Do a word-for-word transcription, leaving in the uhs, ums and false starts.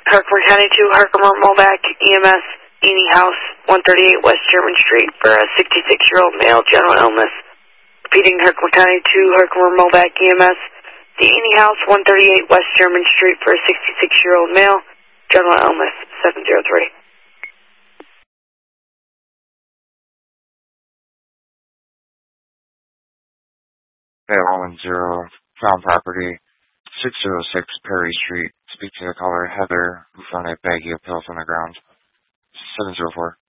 Herkimer County two, Herkimer Molback, E M S, Eni House, one thirty-eight West German Street for a sixty-six-year-old male, general illness. Repeating, Herkimer County two, Herkimer Molback, E M S, the Eni House, one thirty-eight West German Street for a sixty-six-year-old male, general illness, seven zero three. Bay one zero, found property, six oh six Perry Street. Speak to the caller, Heather, who found a baggie of pills on the ground. seven zero four.